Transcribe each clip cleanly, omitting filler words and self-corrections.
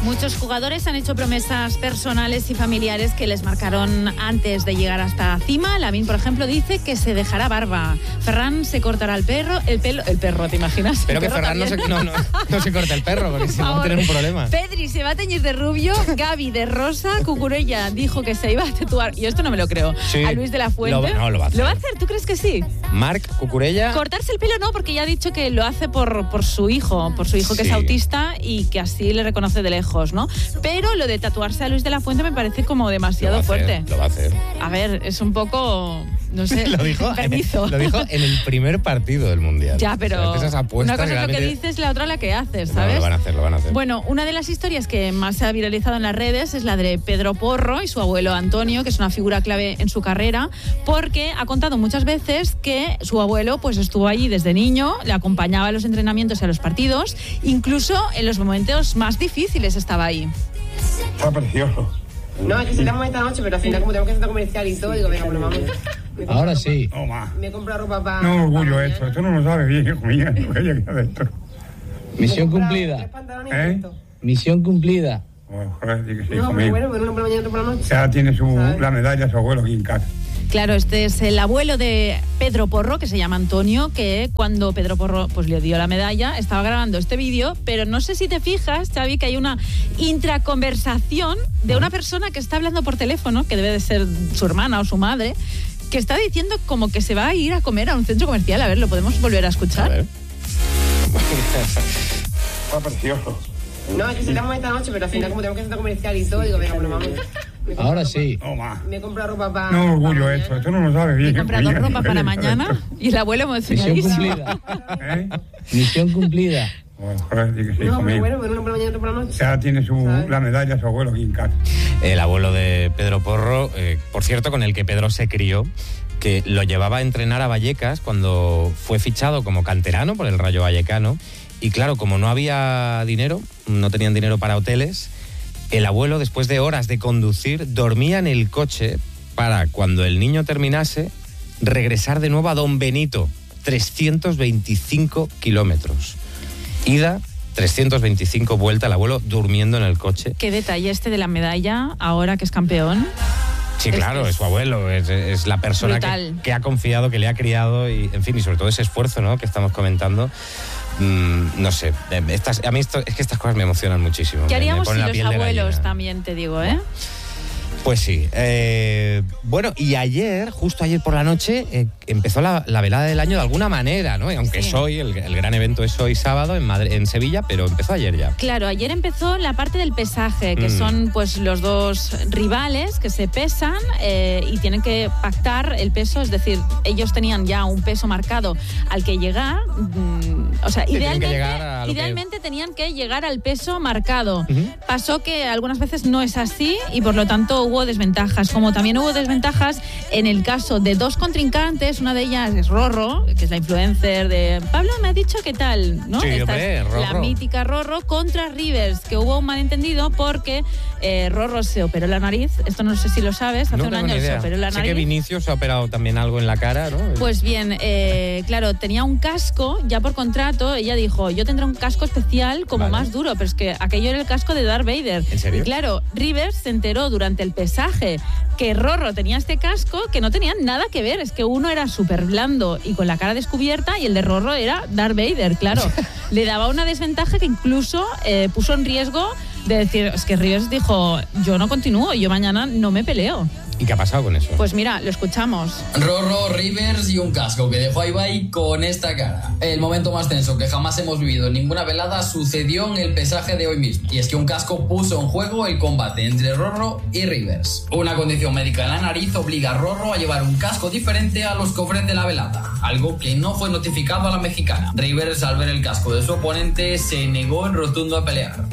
Muchos jugadores han hecho promesas personales y familiares que les marcaron antes de llegar hasta la cima. Lamine, por ejemplo, dice que se dejará barba. Ferran se cortará el perro, ¿te imaginas? Pero que Ferran no se corta el perro, porque si va a tener un problema. Pedri se va a teñir de rubio, Gavi de rosa, Cucurella dijo que se iba a tatuar, y esto no me lo creo, sí, a Luis de la Fuente. Lo va a hacer. ¿Lo va a hacer? ¿Tú crees que sí? Marc Cucurella. Cortarse el pelo no, porque ya ha dicho que lo hace por su hijo que sí, es autista y que así le reconoce de lejos, ¿no? Pero lo de tatuarse a Luis de la Fuente me parece como demasiado fuerte. Lo va a hacer. A ver, es un poco, no sé, lo dijo en el primer partido del Mundial. Ya, pero o sea, esas apuestas una cosa es lo que dices, la otra la que haces, ¿sabes? No, lo van a hacer. Bueno, una de las historias que más se ha viralizado en las redes es la de Pedro Porro y su abuelo Antonio, que es una figura clave en su carrera, porque ha contado muchas veces que su abuelo pues estuvo allí desde niño, le acompañaba a los entrenamientos y a los partidos, incluso en los momentos más difíciles estaba ahí. Está precioso. No, es que salíamos esta noche, pero al final como tenemos que hacer comercial y todo, digo, venga, bueno, vamos. Ahora sí. Me he comprado ropa para... No, orgullo esto no lo sabe bien, hijo mío, lo que ella queda de esto. Misión cumplida. Misión cumplida. Joder, sí que sí, no, conmigo. Bueno, pero uno por la mañana, otro por la noche. Ya tiene la medalla su abuelo aquí en casa. Claro, este es el abuelo de Pedro Porro, que se llama Antonio, que cuando Pedro Porro pues le dio la medalla, estaba grabando este vídeo, pero no sé si te fijas, Xavi, que hay una intraconversación de una persona que está hablando por teléfono, que debe de ser su hermana o su madre, que está diciendo como que se va a ir a comer a un centro comercial. A ver, ¿lo podemos volver a escuchar? A ver. Está precioso. No, es que salíamos esta noche, pero al final como tenemos que hacer comercial y todo, digo, venga, bueno, vamos. Ahora sí. Me he comprado ropa para... No, orgullo esto no lo sabe bien. Me he comprado ropa para mañana y el abuelo emocionadísimo. Misión cumplida. Misión cumplida. Joder, sí que sí, no, conmigo. Bueno, pero uno por la mañana, otro por la noche. Ya tiene la medalla su abuelo aquí en casa. El abuelo de Pedro Porro, por cierto, con el que Pedro se crió, que lo llevaba a entrenar a Vallecas cuando fue fichado como canterano por el Rayo Vallecano. Y claro, como no había dinero, no tenían dinero para hoteles, el abuelo, después de horas de conducir, dormía en el coche para, cuando el niño terminase, regresar de nuevo a Don Benito. 325 kilómetros. Ida, 325 vuelta, el abuelo durmiendo en el coche. Qué detalle este de la medalla, ahora que es campeón. Sí, claro, es su abuelo, es la persona que ha confiado, que le ha criado y, en fin, y sobre todo ese esfuerzo, ¿no?, que estamos comentando. No sé, a mí es que estas cosas me emocionan muchísimo. ¿Qué haríamos si los abuelos también, te digo, Pues sí. Bueno, y justo ayer por la noche, empezó la velada del año de alguna manera, ¿no? Aunque es hoy, el gran evento es hoy sábado en Sevilla, pero empezó ayer ya. Claro, ayer empezó la parte del pesaje, que son pues los dos rivales que se pesan y tienen que pactar el peso, es decir, ellos tenían ya un peso marcado al que llegar, o sea, idealmente tenían que llegar al peso marcado. Pasó que algunas veces no es así y por lo tanto hubo desventajas, como también hubo desventajas en el caso de dos contrincantes. Una de ellas es Rorro, que es la influencer de Pablo me ha dicho qué tal, ¿no? Sí, Esta es Rorro. La mítica Rorro contra Rivers, que hubo un malentendido porque Rorro se operó la nariz. Esto no sé si lo sabes, hace un año se operó la nariz. Sé que Vinicius se ha operado también algo en la cara, ¿no? Pues bien, claro, tenía un casco ya por contrato. Ella dijo, yo tendré un casco especial como más duro, pero es que aquello era el casco de Darth Vader. ¿En serio? Y claro, Rivers se enteró durante el pesaje que Rorro tenía este casco que no tenían nada que ver. Es que uno era súper blando y con la cara descubierta y el de Rorro era Darth Vader, claro. Le daba una desventaja que incluso puso en riesgo de decir, es que Rivers dijo, yo no continúo, yo mañana no me peleo. ¿Y qué ha pasado con eso? Pues mira, lo escuchamos. Rorro, Rivers y un casco que dejó a Ibai con esta cara. El momento más tenso que jamás hemos vivido en ninguna velada sucedió en el pesaje de hoy mismo. Y es que un casco puso en juego el combate entre Rorro y Rivers. Una condición médica en la nariz obliga a Rorro a llevar un casco diferente a los que ofrece la velada, algo que no fue notificado a la mexicana. Rivers, al ver el casco de su oponente, se negó en rotundo a pelear.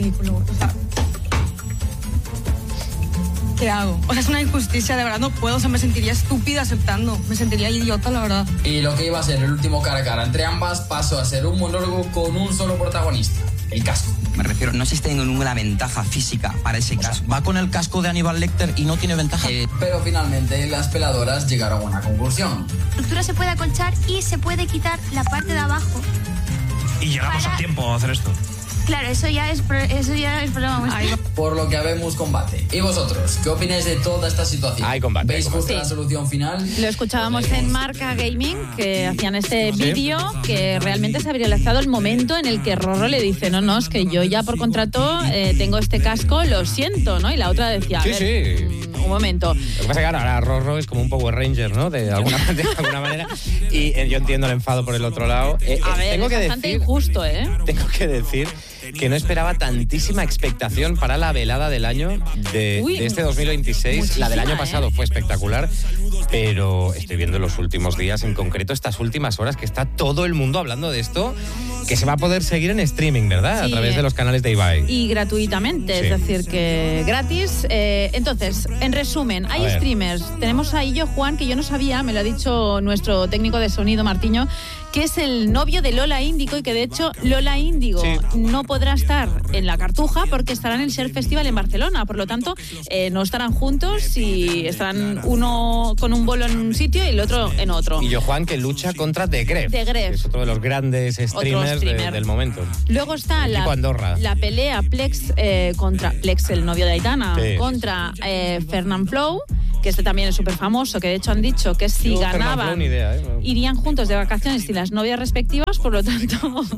¿Qué hago? O sea, es una injusticia, de verdad no puedo, o sea, me sentiría estúpida aceptando, me sentiría idiota, la verdad. Y lo que iba a ser el último cara a cara entre ambas pasó a ser un monólogo con un solo protagonista, el casco. Me refiero, no existe ninguna ventaja física para ese casco. Va con el casco de Aníbal Lecter y no tiene ventaja. Pero finalmente las peladoras llegaron a una conclusión. La estructura se puede acolchar y se puede quitar la parte de abajo. Y llegamos a tiempo a hacer esto. Claro, eso ya es problema vuestro. Por lo que habemos combate. ¿Y vosotros? ¿Qué opináis de toda esta situación? Hay combate. ¿Veis justa la solución final? Lo escuchábamos en Marca Gaming, que hacían este vídeo, que realmente se habría lanzado el momento en el que Rorro le dice, no, es que yo ya por contrato tengo este casco, lo siento, ¿no? Y la otra decía, un momento. Lo que pasa es que ahora Rorro es como un Power Ranger, ¿no? De alguna manera. Y yo entiendo el enfado por el otro lado. A ver, tengo es que bastante decir, injusto, ¿eh? Tengo que decir que no esperaba tantísima expectación para la velada del año de este 2026. La del año pasado fue espectacular, pero estoy viendo en los últimos días, en concreto estas últimas horas, que está todo el mundo hablando de esto, que se va a poder seguir en streaming, ¿verdad? Sí, a través de los canales de Ibai. Y gratuitamente, es decir, que gratis. Entonces, en resumen, hay streamers. Tenemos a Illo Juan, que yo no sabía, me lo ha dicho nuestro técnico de sonido, Martiño, que es el novio de Lola Índigo y que de hecho Lola Índigo no podrá estar en la Cartuja porque estará en el Surf Festival en Barcelona. Por lo tanto, no estarán juntos y estarán uno con un bolo en un sitio y el otro en otro. Y yo, Juan, que lucha contra The Gref, que es otro de los grandes streamers del momento. Luego está la pelea Plex contra Plex, el novio de Aitana, contra Fernand Flow, que este también es súper famoso, que de hecho han dicho que si ganaban irían juntos de vacaciones y las novias respectivas, por lo tanto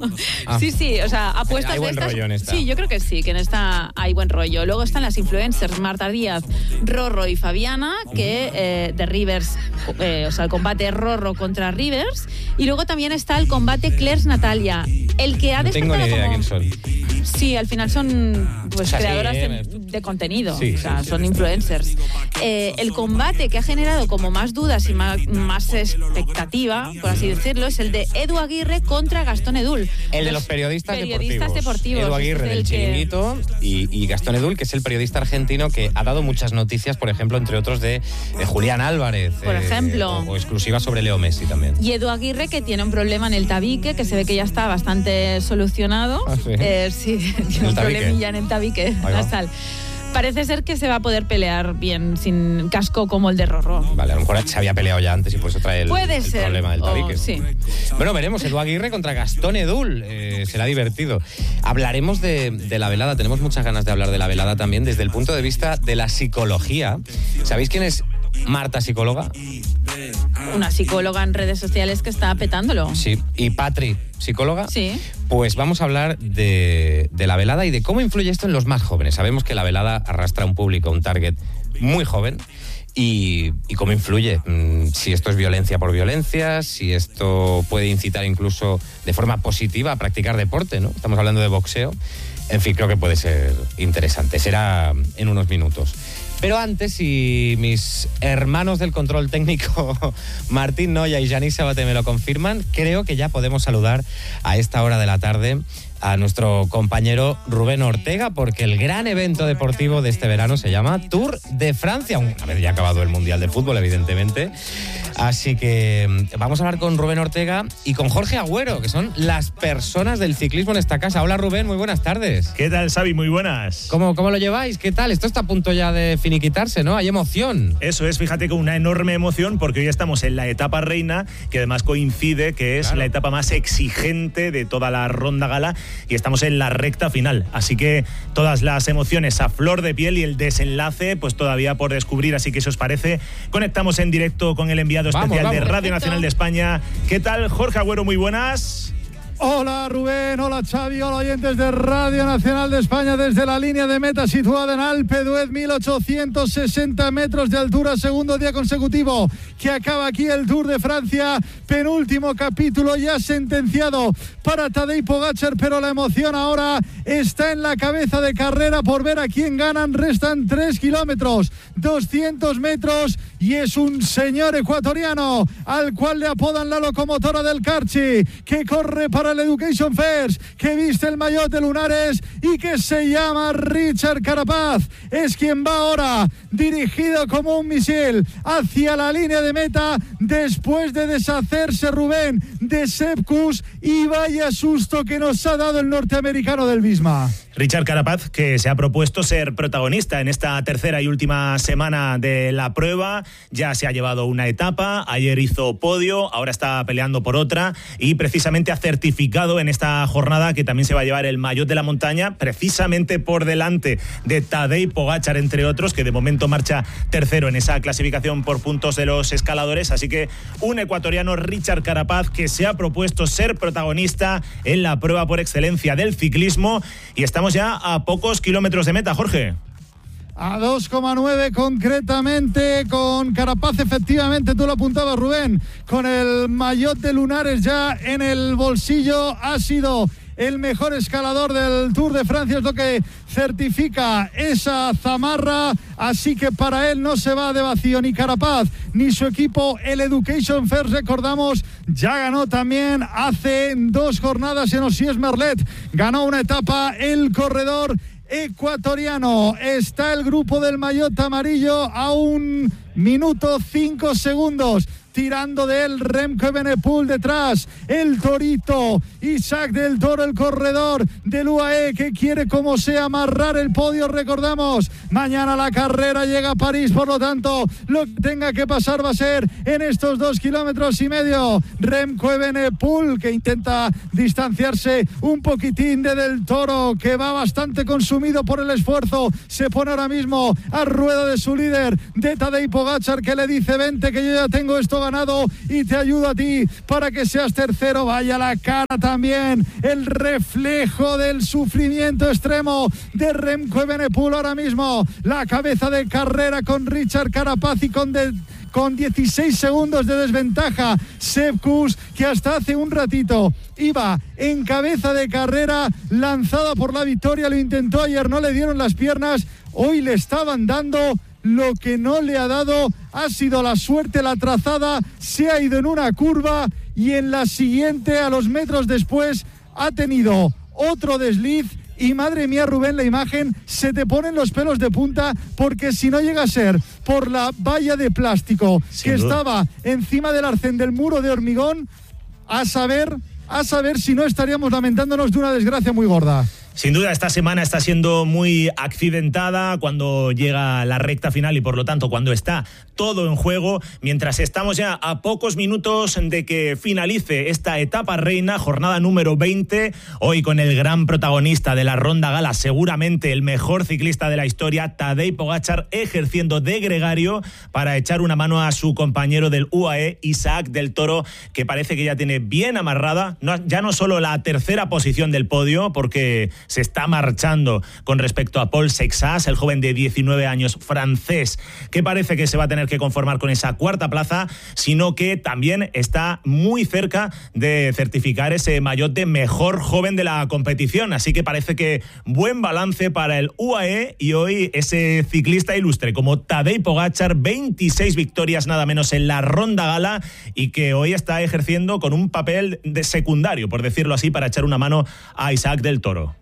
sí, o sea, apuestas hay buen rollo en esta. Sí, yo creo que sí, que en esta hay buen rollo. Luego están las influencers Marta Díaz, Rorro y Fabiana, que de Rivers, o sea, el combate Rorro contra Rivers, y luego también está el combate Claire's Natalia, el que ha despertado. No tengo ni idea quién son. Sí, al final son creadoras de contenido, o sea, son influencers. El combate que ha generado como más dudas y más expectativa, por así decirlo, es el de Edu Aguirre contra Gastón Edul. El de los periodistas deportivos. Edu Aguirre del Chiringuito y Gastón Edul, que es el periodista argentino que ha dado muchas noticias, por ejemplo, entre otros de Julián Álvarez. Por ejemplo. O exclusivas sobre Leo Messi también. Y Edu Aguirre, que tiene un problema en el tabique, que se ve que ya está bastante solucionado. Sí, tiene un problemilla en el tabique nasal. Parece ser que se va a poder pelear bien sin casco como el de Rorro. Vale, a lo mejor se había peleado ya antes y por eso trae el problema del tabique. Sí. Bueno, veremos. Edu Aguirre contra Gastón Edul. Será divertido. Hablaremos de la velada. Tenemos muchas ganas de hablar de la velada también desde el punto de vista de la psicología. ¿Sabéis quién es Marta, psicóloga? Una psicóloga en redes sociales que está petándolo. Sí. ¿Y Patri, psicóloga? Sí. Pues vamos a hablar de la velada y de cómo influye esto en los más jóvenes. Sabemos que la velada arrastra a un público, un target muy joven. Y cómo influye, si esto es violencia por violencia, si esto puede incitar incluso de forma positiva a practicar deporte, ¿no? Estamos hablando de boxeo. En fin, creo que puede ser interesante. Será en unos minutos. Pero antes, si mis hermanos del control técnico, Martín Noya y Yanis Sabate, me lo confirman, creo que ya podemos saludar a esta hora de la tarde a nuestro compañero Rubén Ortega, porque el gran evento deportivo de este verano se llama Tour de Francia, una vez ya acabado el Mundial de Fútbol, evidentemente. Así que vamos a hablar con Rubén Ortega y con Jorge Agüero, que son las personas del ciclismo en esta casa. Hola Rubén, muy buenas tardes. ¿Qué tal, Xavi? Muy buenas. ¿Cómo lo lleváis? ¿Qué tal? Esto está a punto ya de finiquitarse, ¿no? Hay emoción. Eso es, fíjate, con una enorme emoción, porque hoy estamos en la etapa reina, que además coincide que es la etapa más exigente de toda la ronda gala, y estamos en la recta final. Así que todas las emociones a flor de piel y el desenlace, pues todavía por descubrir. Así que si os parece, conectamos en directo con el enviado especial de Radio Nacional de España. ¿Qué tal, Jorge Agüero? Muy buenas. Hola Rubén, hola Xavi, hola oyentes de Radio Nacional de España desde la línea de meta situada en Alpe d'Huez, 1860 metros de altura, segundo día consecutivo que acaba aquí el Tour de Francia, penúltimo capítulo ya sentenciado para Tadej Pogačar, pero la emoción ahora está en la cabeza de carrera por ver a quién ganan. Restan 3 kilómetros, 200 metros y es un señor ecuatoriano al cual le apodan la locomotora del Carchi, que corre para el Education First, que viste el maillot de lunares y que se llama Richard Carapaz. Es quien va ahora dirigido como un misil hacia la línea de meta después de deshacerse, Rubén, de Sepp Kuss, y vaya susto que nos ha dado el norteamericano del Visma. Richard Carapaz, que se ha propuesto ser protagonista en esta tercera y última semana de la prueba. Ya se ha llevado una etapa, ayer hizo podio, ahora está peleando por otra y precisamente ha certificado en esta jornada que también se va a llevar el maillot de la montaña, precisamente por delante de Tadej Pogačar, entre otros, que de momento marcha tercero en esa clasificación por puntos de los escaladores. Así que un ecuatoriano, Richard Carapaz, que se ha propuesto ser protagonista en la prueba por excelencia del ciclismo, y estamos ya a pocos kilómetros de meta, Jorge. A 2,9 concretamente, con Carapaz, efectivamente, tú lo apuntabas, Rubén, con el maillot de lunares ya en el bolsillo. Ha sido el mejor escalador del Tour de Francia, es lo que certifica esa zamarra, así que para él no se va de vacío ni Carapaz ni su equipo. El Education First, recordamos, ya ganó también hace 2 jornadas en Osiers Merlet, ganó una etapa el corredor ecuatoriano. Está el grupo del maillot amarillo a 1 minuto 5 segundos. Tirando de él Remco Evenepoel, detrás el Torito, Isaac del Toro, el corredor del UAE, que quiere como sea amarrar el podio. Recordamos, mañana la carrera llega a París, por lo tanto lo que tenga que pasar va a ser en estos 2,5 kilómetros. Remco Evenepoel, que intenta distanciarse un poquitín de del Toro, que va bastante consumido por el esfuerzo, se pone ahora mismo a rueda de su líder, de Tadej Pogačar, que le dice: vente, que yo ya tengo esto ganado y te ayudo a ti para que seas tercero. Vaya la cara también, el reflejo del sufrimiento extremo de Remco Evenepoel ahora mismo, la cabeza de carrera con Richard Carapaz y con 16 segundos de desventaja Sepp Kuss, que hasta hace un ratito iba en cabeza de carrera, lanzada por la victoria. Lo intentó ayer, no le dieron las piernas, hoy le estaban dando. Lo que no le ha dado ha sido la suerte. La trazada se ha ido en una curva y en la siguiente, a los metros después, ha tenido otro desliz. Y madre mía, Rubén, la imagen, se te ponen los pelos de punta, porque si no llega a ser por la valla de plástico que estaba encima del arcén del muro de hormigón, a saber si no estaríamos lamentándonos de una desgracia muy gorda. Sin duda, esta semana está siendo muy accidentada cuando llega la recta final y, por lo tanto, cuando está todo en juego. Mientras estamos ya a pocos minutos de que finalice esta etapa reina, jornada número 20, hoy con el gran protagonista de la Ronda Gala, seguramente el mejor ciclista de la historia, Tadej Pogačar, ejerciendo de gregario para echar una mano a su compañero del UAE, Isaac del Toro, que parece que ya tiene bien amarrada, ya no solo la tercera posición del podio, porque se está marchando con respecto a Paul Seixas, el joven de 19 años francés, que parece que se va a tener que conformar con esa cuarta plaza, sino que también está muy cerca de certificar ese maillot de mejor joven de la competición. Así que parece que buen balance para el UAE, y hoy ese ciclista ilustre como Tadej Pogačar, 26 victorias nada menos en la Ronda Gala, y que hoy está ejerciendo con un papel de secundario, por decirlo así, para echar una mano a Isaac del Toro.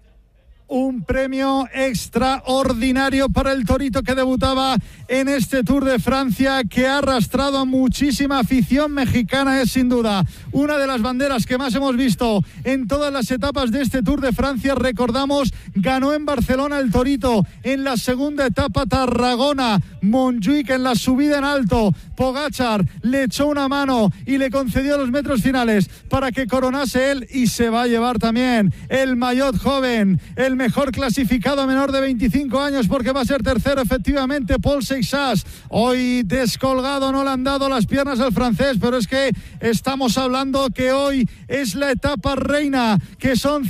Un premio extraordinario para el Torito, que debutaba en este Tour de Francia, que ha arrastrado a muchísima afición mexicana. Es sin duda una de las banderas que más hemos visto en todas las etapas de este Tour de Francia. Recordamos, ganó en Barcelona el Torito, en la segunda etapa Tarragona, Montjuic en la subida en alto. Pogačar le echó una mano y le concedió los metros finales para que coronase él, y se va a llevar también el maillot joven, el mejor clasificado menor de 25 años, porque va a ser tercero efectivamente Paul Seixas. Hoy descolgado, no le han dado las piernas al francés, pero es que estamos hablando que hoy es la etapa reina, que son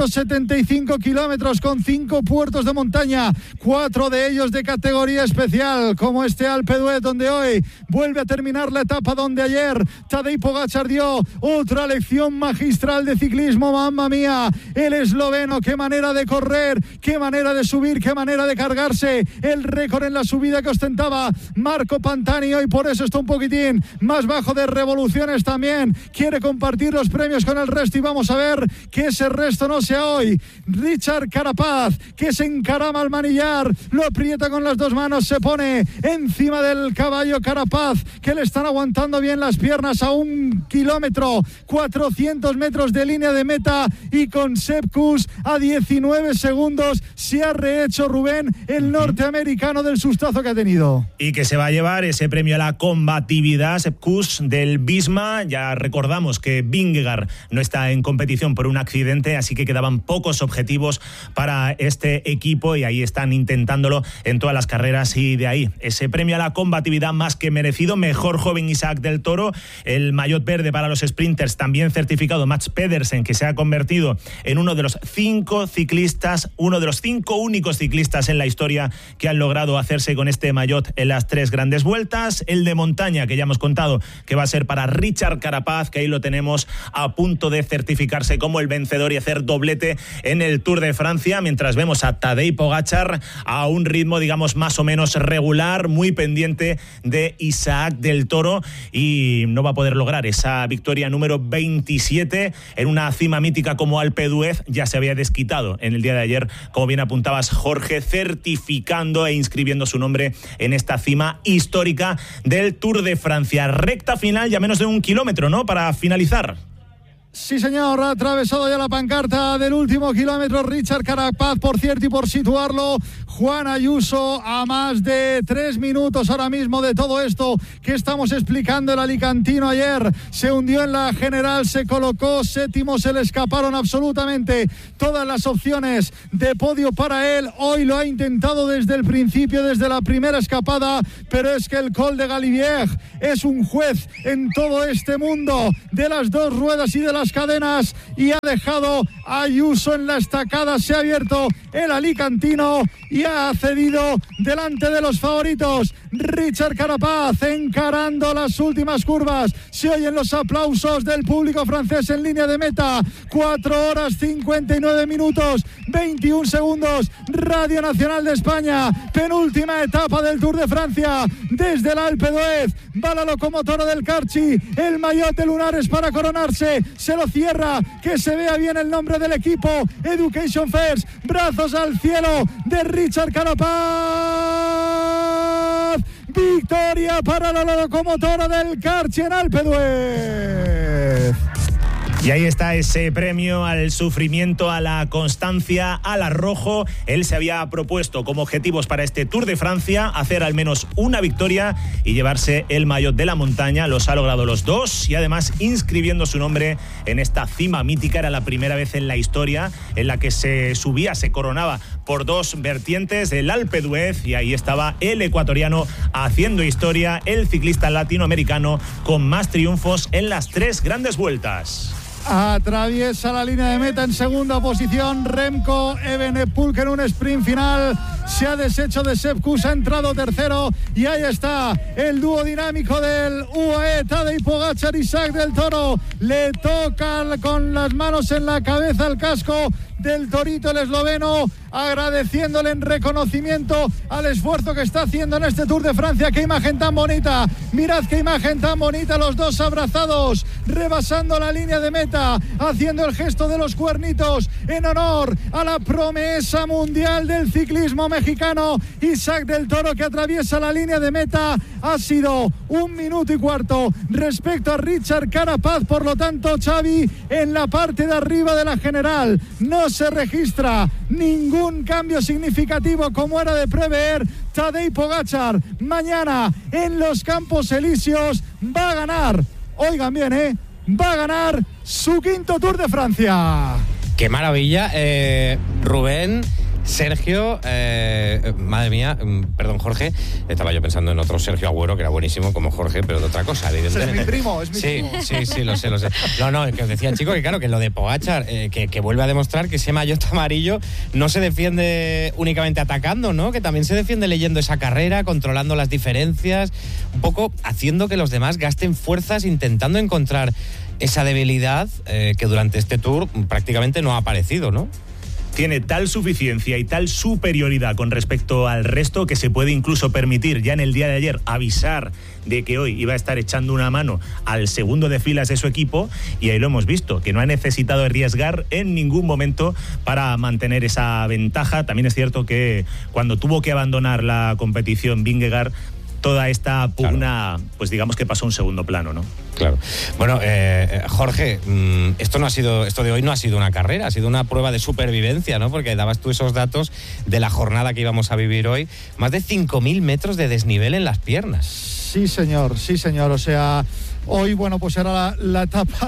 175 kilómetros con 5 puertos de montaña, 4 de ellos de categoría especial, como este Alpe d'Huez, donde hoy vuelve a terminar la etapa donde ayer Tadej Pogačar dio otra lección magistral de ciclismo. Mamma mía, el esloveno, qué manera de correr, qué manera de subir, qué manera de cargarse el récord en la subida que ostentaba Marco Pantani. Hoy por eso está un poquitín más bajo de revoluciones también. Quiere compartir los premios con el resto, y vamos a ver que ese resto no sea hoy. Richard Carapaz, que se encarama al manillar, lo aprieta con las dos manos, se pone encima del caballo. Carapaz, que le están aguantando bien las piernas, a 1 kilómetro, 400 metros de línea de meta, y con Sepp Kuss a 19 3 segundos se ha rehecho Rubén, el norteamericano, del sustazo que ha tenido. Y que se va a llevar ese premio a la combatividad, Sepp Kuss, del Visma. Ya recordamos que Vingegaard no está en competición por un accidente, así que quedaban pocos objetivos para este equipo y ahí están intentándolo en todas las carreras, y de ahí ese premio a la combatividad más que merecido. Mejor joven Isaac del Toro, el maillot verde para los sprinters, también certificado Mats Pedersen, que se ha convertido en uno de los 5 ciclistas, uno de los 5 únicos ciclistas en la historia que han logrado hacerse con este maillot en las 3 grandes vueltas. El de montaña, que ya hemos contado que va a ser para Richard Carapaz, que ahí lo tenemos a punto de certificarse como el vencedor y hacer doblete en el Tour de Francia, mientras vemos a Tadej Pogačar a un ritmo, digamos, más o menos regular, muy pendiente de Isaac del Toro, y no va a poder lograr esa victoria número 27 en una cima mítica como Alpe d'Huez. Ya se había desquitado en el día de ayer, como bien apuntabas, Jorge, certificando e inscribiendo su nombre en esta cima histórica del Tour de Francia. Recta final, ya menos de 1 kilómetro, ¿no?, para finalizar. Sí, señor, ha atravesado ya la pancarta del último kilómetro Richard Carapaz, por cierto, y por situarlo, Juan Ayuso, a más de 3 minutos ahora mismo de todo esto que estamos explicando. El alicantino ayer se hundió en la general, se colocó 7º, se le escaparon absolutamente todas las opciones de podio para él. Hoy lo ha intentado desde el principio, desde la primera escapada, pero es que el Col de Galibier es un juez en todo este mundo de las 2 ruedas y de las cadenas, y ha dejado a Ayuso en la estacada. Se ha abierto el alicantino y ha cedido delante de los favoritos. Richard Carapaz encarando las últimas curvas. Se oyen los aplausos del público francés en línea de meta. 4 horas 59 minutos 21 segundos. Radio Nacional de España, penúltima etapa del Tour de Francia. Desde el Alpe d'Huez va la locomotora del Carchi, el maillot de Lunares para coronarse. Se lo cierra, que se vea bien el nombre del equipo, Education First. Brazos al cielo de Richard Carapaz. Victoria para la locomotora del Carchi en Alpe d'Huez. Y ahí está ese premio al sufrimiento, a la constancia, al arrojo. Él se había propuesto como objetivos para este Tour de Francia hacer al menos una victoria y llevarse el maillot de la montaña. Los ha logrado los 2 y además inscribiendo su nombre en esta cima mítica. Era la primera vez en la historia en la que se subía, se coronaba por 2 vertientes del Alpe d'Huez, y ahí estaba el ecuatoriano haciendo historia, el ciclista latinoamericano con más triunfos en las 3 grandes vueltas. Atraviesa la línea de meta en segunda posición Remco Evenepoel, que en un sprint final se ha deshecho de Sepp Kuss, ha entrado tercero, y ahí está el dúo dinámico del UAE, Tadej Pogačar, Isaac del Toro. Le toca con las manos en la cabeza el casco del torito, el esloveno, agradeciéndole en reconocimiento al esfuerzo que está haciendo en este Tour de Francia. Qué imagen tan bonita, mirad qué imagen tan bonita, los dos abrazados, rebasando la línea de meta, haciendo el gesto de los cuernitos en honor a la promesa mundial del ciclismo mexicano, Isaac del Toro, que atraviesa la línea de meta. Ha sido 1 minuto y cuarto respecto a Richard Carapaz, por lo tanto, Xavi, en la parte de arriba de la general no se registra ningún cambio significativo como era de prever. Tadej Pogačar mañana en los Campos Elíseos va a ganar, oigan bien, va a ganar su 5º Tour de Francia. ¡Qué maravilla! Rubén, Sergio, madre mía, perdón, Jorge, estaba yo pensando en otro Sergio Agüero, que era buenísimo como Jorge, pero de otra cosa, evidentemente. Es mi primo, es mi primo. Sí, lo sé. No, es que os decía, chico, que claro, que lo de Pogačar, que vuelve a demostrar que ese maillot amarillo no se defiende únicamente atacando, ¿no? Que también se defiende leyendo esa carrera, controlando las diferencias, un poco haciendo que los demás gasten fuerzas, intentando encontrar esa debilidad que durante este Tour prácticamente no ha aparecido, ¿no? Tiene tal suficiencia y tal superioridad con respecto al resto que se puede incluso permitir ya en el día de ayer avisar de que hoy iba a estar echando una mano al segundo de filas de su equipo, y ahí lo hemos visto, que no ha necesitado arriesgar en ningún momento para mantener esa ventaja. También es cierto que cuando tuvo que abandonar la competición Vingegaard, toda esta pugna, pues digamos que pasó a un segundo plano, ¿no? Claro. Bueno, Jorge, esto de hoy no ha sido una carrera, ha sido una prueba de supervivencia, ¿no? Porque dabas tú esos datos de la jornada que íbamos a vivir hoy. Más de 5.000 metros de desnivel en las piernas. Sí, señor. O sea, hoy, bueno, pues era la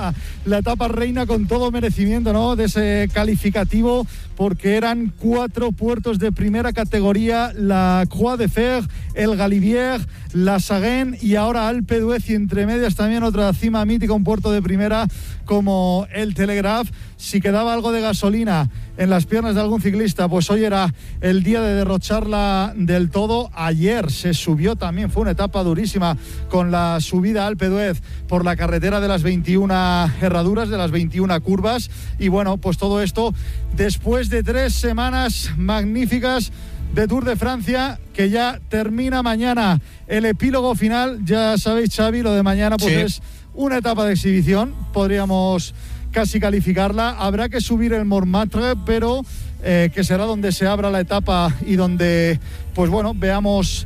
etapa reina con todo merecimiento, ¿no? De ese calificativo, porque eran 4 puertos de primera categoría: la Croix de Fer, el Galibier, la Saguen y ahora Alpe d'Huez, y entre medias también otra cima mítica, un puerto de primera como el Telegraph. Si quedaba algo de gasolina en las piernas de algún ciclista, pues hoy era el día de derrocharla del todo. Ayer se subió también, fue una etapa durísima con la subida a Alpe d'Huez por la carretera de las 21 herraduras, de las 21 curvas. Y bueno, pues todo esto después de 3 semanas magníficas de Tour de Francia, que ya termina mañana el epílogo final. Ya sabéis, Xavi, lo de mañana pues es una etapa de exhibición, podríamos casi calificarla. Habrá que subir el Montmartre, pero que será donde se abra la etapa y donde, pues bueno, veamos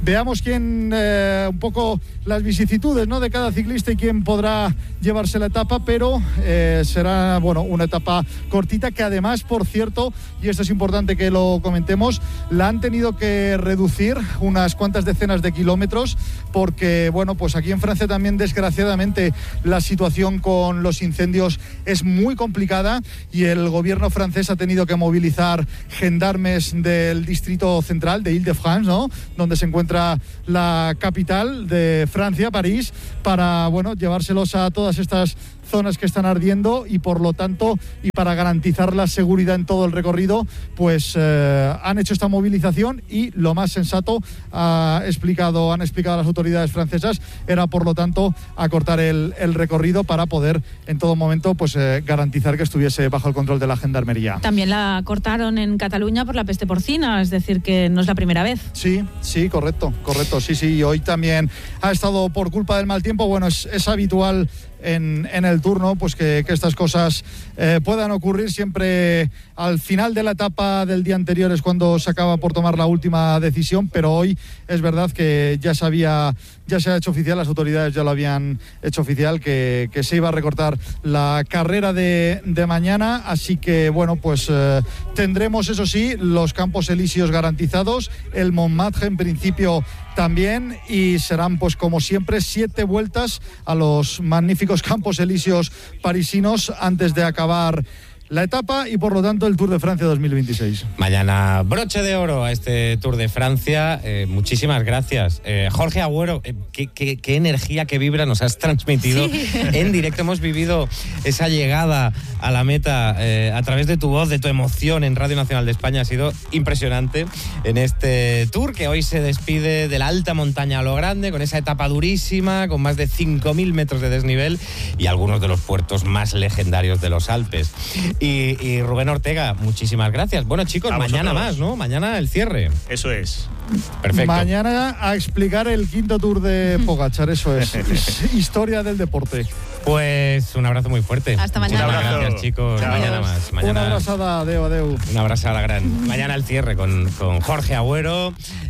quién, un poco las vicisitudes, ¿no?, de cada ciclista y quién podrá llevarse la etapa, pero será, bueno, una etapa cortita que además, por cierto, y esto es importante que lo comentemos, la han tenido que reducir unas cuantas decenas de kilómetros porque, bueno, pues aquí en Francia también, desgraciadamente, la situación con los incendios es muy complicada y el gobierno francés ha tenido que movilizar gendarmes del distrito central de Île-de-France, ¿no?, donde se encuentra la capital de Francia, París, para, bueno, llevárselos a todas estas zonas que están ardiendo y por lo tanto, y para garantizar la seguridad en todo el recorrido, pues han hecho esta movilización y lo más sensato, han explicado las autoridades francesas, era por lo tanto acortar el recorrido para poder en todo momento pues garantizar que estuviese bajo el control de la gendarmería. También la cortaron en Cataluña por la peste porcina, es decir, que no es la primera vez. Sí, correcto, sí, y hoy también ha estado por culpa del mal tiempo. Bueno, es habitual en el Tour, ¿no?, pues que estas cosas puedan ocurrir. Siempre al final de la etapa del día anterior es cuando se acaba por tomar la última decisión, pero hoy es verdad que ya se ha hecho oficial, las autoridades ya lo habían hecho oficial, que se iba a recortar la carrera de mañana, así que bueno, pues tendremos, eso sí, los Campos Elíseos garantizados, el Montmartre en principio también, y serán pues como siempre 7 vueltas a los magníficos Campos Elíseos parisinos antes de acabar la etapa y por lo tanto el Tour de Francia 2026. Mañana broche de oro a este Tour de Francia. Muchísimas gracias. Jorge Agüero, qué energía, qué vibra nos has transmitido en directo. Hemos vivido esa llegada a la meta a través de tu voz, de tu emoción en Radio Nacional de España. Ha sido impresionante en este Tour que hoy se despide de la alta montaña a lo grande, con esa etapa durísima, con más de 5.000 metros de desnivel y algunos de los puertos más legendarios de los Alpes. Y Rubén Ortega, muchísimas gracias. Bueno, chicos, mañana más, ¿no? Mañana el cierre. Eso es. Perfecto. Mañana a explicar el 5.º Tour de Pogačar, eso es. Historia del deporte. Pues un abrazo muy fuerte. Hasta mañana. Muchas gracias, chicos. Chao. Mañana más. Mañana... Una abrazada, adeu. Una abrazada gran. Mañana el cierre con Jorge Agüero,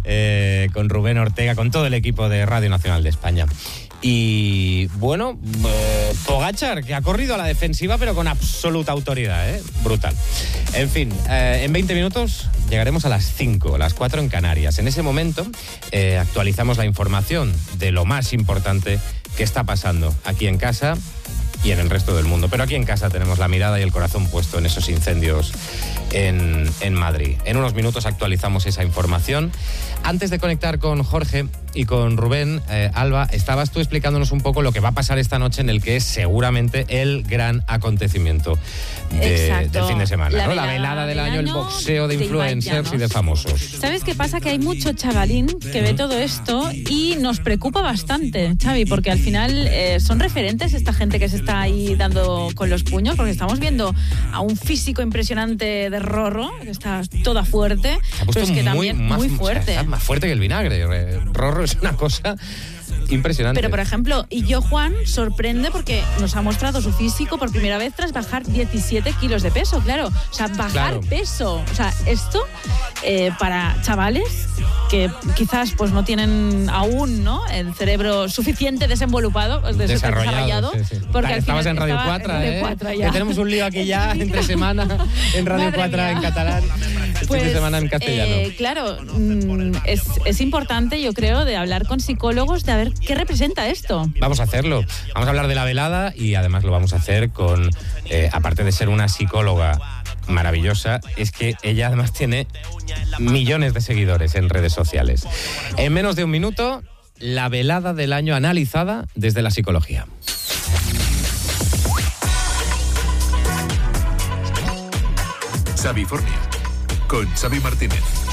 con Rubén Ortega, con todo el equipo de Radio Nacional de España. Y bueno, Pogačar, que ha corrido a la defensiva pero con absoluta autoridad, brutal. En fin, en 20 minutos llegaremos a las 5, las 4 en Canarias. En ese momento actualizamos la información de lo más importante que está pasando aquí en casa y en el resto del mundo. Pero aquí en casa tenemos la mirada y el corazón puesto en esos incendios en Madrid. En unos minutos actualizamos esa información. Antes de conectar con Jorge y con Rubén, Alba, estabas tú explicándonos un poco lo que va a pasar esta noche en el que es seguramente el gran acontecimiento del fin de semana, ¿no? La velada del año, el boxeo de influencers y de famosos. ¿Sabes qué pasa? Que hay mucho chavalín que ve todo esto y nos preocupa bastante, Xavi, porque al final son referentes esta gente que se está ahí dando con los puños, porque estamos viendo a un físico impresionante de Rorro, que está toda fuerte, pero es que también muy fuerte. O sea, está más fuerte que el vinagre. Rorro es una cosa impresionante. Pero, por ejemplo, Illo Juan sorprende porque nos ha mostrado su físico por primera vez tras bajar 17 kilos de peso, claro. O sea, bajar peso. O sea, esto para chavales que quizás pues no tienen aún, ¿no?, el cerebro suficiente desarrollado. Sí. Porque estabas en Radio 4, que tenemos un lío aquí ya entre semana en Radio 4 en catalán, fin de semana en castellano. Claro, es importante, yo creo, de hablar con psicólogos, de a ver qué representa esto. Vamos a hacerlo. Vamos a hablar de la velada y además lo vamos a hacer con, aparte de ser una psicóloga maravillosa, es que ella además tiene millones de seguidores en redes sociales. En menos de un minuto, la velada del año analizada desde la psicología. Xavi Fornia, con Xavi Martínez.